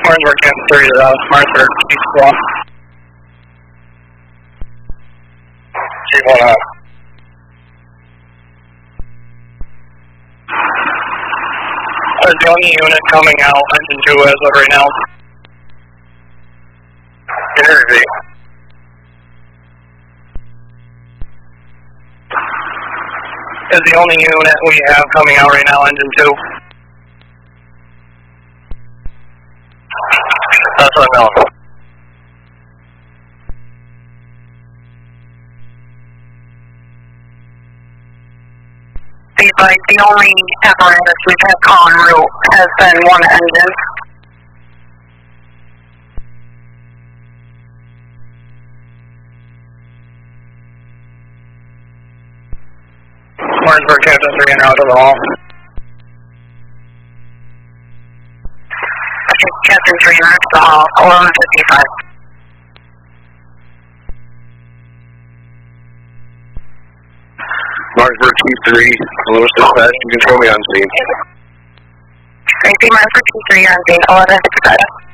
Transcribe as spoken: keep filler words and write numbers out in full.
Martinsburg Captain three to uh, Martinsburg East Squad. Chief one up. There's the only unit coming out, engine two as of right now. Energy. Is the only unit we have coming out right now, engine two. That's unknown. Be advised, the only apparatus we've had call en route has been one engine. Martinsburg Captain three en route to the hall. Captain three en route to the hall, eleven fifty-five. Martinsburg Chief three, Lewis Dispatch, you control me on scene. Thank you, Martinsburg Chief three on scene, eleven fifty-five.